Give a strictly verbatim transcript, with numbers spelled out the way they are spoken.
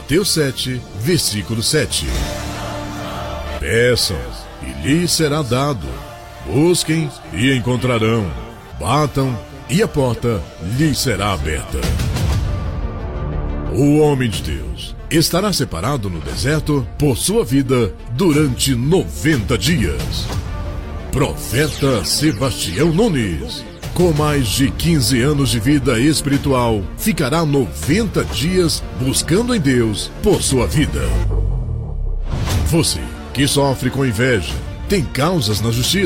Mateus sete, versículo sete. Peçam, e lhes será dado. Busquem, e encontrarão. Batam, e a porta lhes será aberta. O homem de Deus estará separado no deserto por sua vida durante noventa dias. Profeta Sebastião Nunes, com mais de quinze anos de vida espiritual, ficará noventa dias buscando em Deus por sua vida. Você que sofre com inveja, tem causas na justiça,